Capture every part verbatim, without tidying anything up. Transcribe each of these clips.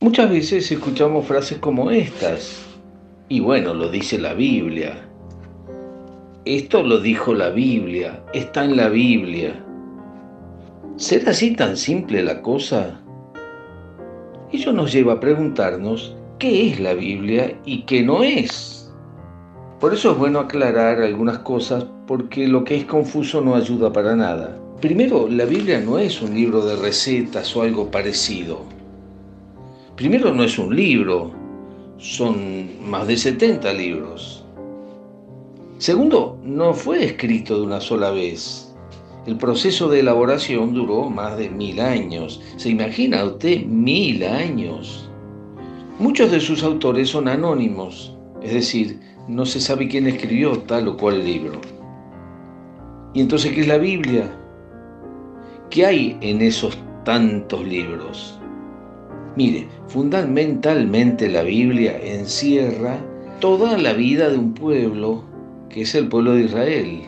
Muchas veces escuchamos frases como estas, y bueno, lo dice la Biblia. Esto lo dijo la Biblia, está en la Biblia. ¿Será así tan simple la cosa? Ello nos lleva a preguntarnos qué es la Biblia y qué no es. Por eso es bueno aclarar algunas cosas, porque lo que es confuso no ayuda para nada. Primero, la Biblia no es un libro de recetas o algo parecido. Primero, no es un libro, son más de setenta libros. Segundo, no fue escrito de una sola vez. El proceso de elaboración duró más de mil años. ¿Se imagina usted mil años? Muchos de sus autores son anónimos, es decir, no se sabe quién escribió tal o cual libro. ¿Y entonces qué es la Biblia? ¿Qué hay en esos tantos libros? Mire, fundamentalmente la Biblia encierra toda la vida de un pueblo, que es el pueblo de Israel,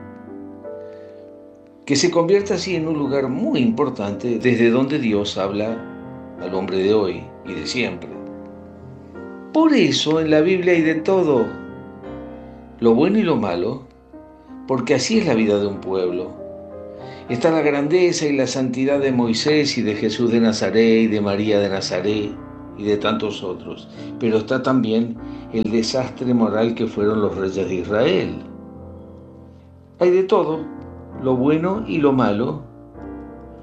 que se convierte así en un lugar muy importante desde donde Dios habla al hombre de hoy y de siempre. Por eso en la Biblia hay de todo, lo bueno y lo malo, porque así es la vida de un pueblo. Está la grandeza y la santidad de Moisés y de Jesús de Nazaret y de María de Nazaret y de tantos otros, pero está también el desastre moral que fueron los reyes de Israel. Hay de todo, lo bueno y lo malo,